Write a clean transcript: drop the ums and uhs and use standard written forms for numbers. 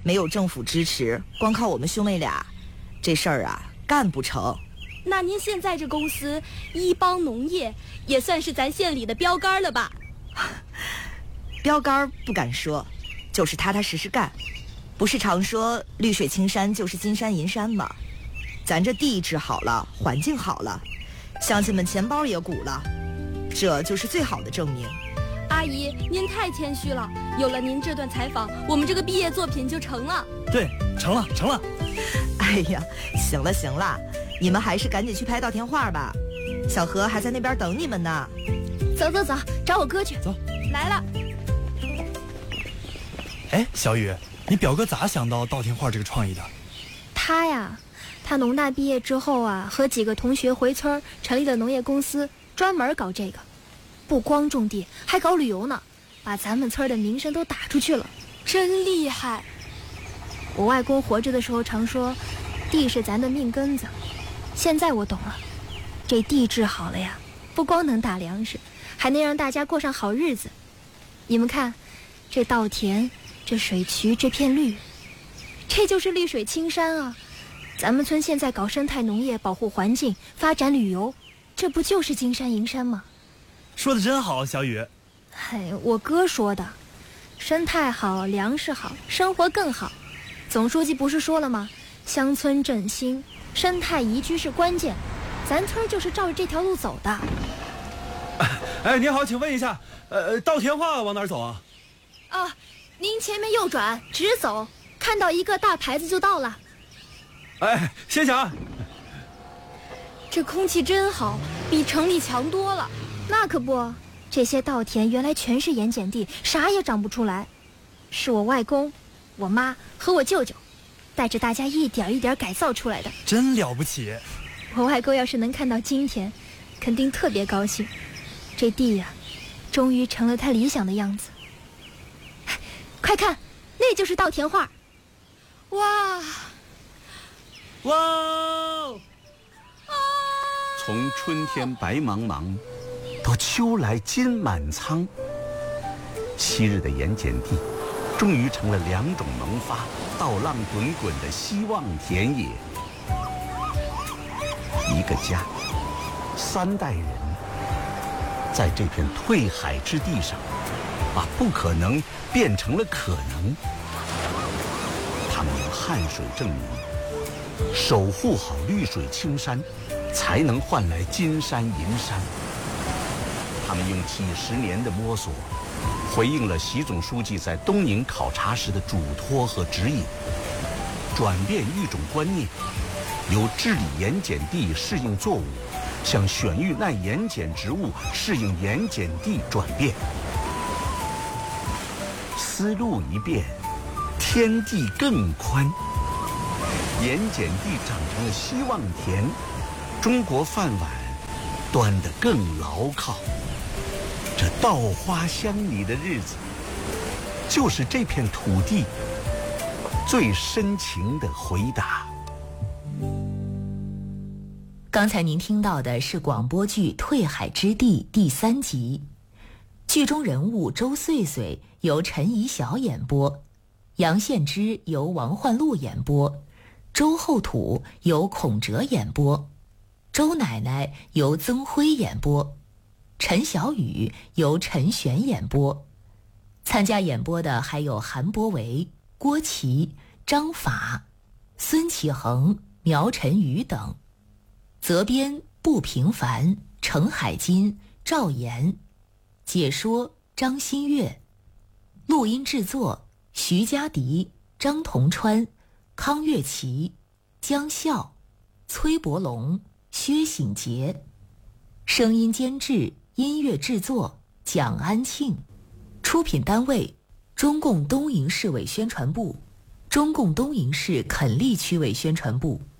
没有政府支持，光靠我们兄妹俩，这事儿啊干不成。 那您现在这公司一帮农业也算是咱县里的标杆了吧？ 标杆不敢说，就是踏踏实实干。不是常说绿水青山就是金山银山吗？咱这地质好了，环境好了，乡亲们钱包也鼓了，这就是最好的证明。 阿姨，您太谦虚了，有了您这段采访，我们这个毕业作品就成了。 对，成了。 哎呀，行了，你们还是赶紧去拍稻田画吧，小何还在那边等你们呢。 走，找我哥去。 走， 来了。 哎，小雨，你表哥咋想到稻田画这个创意的？ 他农大毕业之后啊，和几个同学回村成立了农业公司，专门搞这个，不光种地，还搞旅游呢，把咱们村的名声都打出去了， 真厉害。 我外公活着的时候常说，地是咱的命根子。现在我懂了，这地质好了呀，不光能打粮食，还能让大家过上好日子。你们看，这稻田，这水渠，这片绿，这就是绿水青山啊。咱们村现在搞生态农业，保护环境，发展旅游，这不就是金山银山吗？ 说的真好，小雨。 我哥说的，生态好，粮食好，生活更好。总书记不是说了吗？乡村振兴，生态宜居是关键，咱村就是照着这条路走的。 哎，您好，请问一下，稻田画往哪儿走啊？ 您前面右转，直走，看到一个大牌子就到了。 哎，谢谢啊。 这空气真好，比城里强多了。 那可不，这些稻田原来全是盐碱地，啥也长不出来，是我外公、我妈和我舅舅带着大家一点一点改造出来的。 真了不起。 我外公要是能看到今天，肯定特别高兴。这地呀，终于成了他理想的样子。快看，那就是稻田画。 哇！ 从春天白茫茫到秋来金满仓，昔日的盐碱地终于成了两种萌发、稻浪滚滚的希望田野。一个家，3代人，在这片退海之地上，把不可能变成了可能。他们用汗水证明，守护好绿水青山，才能换来金山银山。他们用几10年的摸索，回应了习总书记在东宁考察时的嘱托和指引，转变育种观念，由治理盐碱地适应作物，向选育耐盐碱植物适应盐碱地转变。思路一变，天地更宽，盐碱地长成了希望田，中国饭碗端得更牢靠。这稻花香里的日子，就是这片土地最深情的回答。 刚才您听到的是广播剧《退海之地》第3集，剧中人物周穗穗由陈怡晓演播，杨献之由王焕禄演播，周厚土由孔哲演播，周奶奶由曾辉演播，陈小雨由陈璇演播。参加演播的还有韩博维、郭琦、张法、孙启恒、苗晨宇等。责编不平凡、程海金、赵岩，解说张新月，录音制作徐佳迪、张同川、康月琪、江笑、崔伯龙、薛醒杰，声音监制、音乐制作蒋安庆，出品单位中共东营市委宣传部、中共东营市垦利区委宣传部。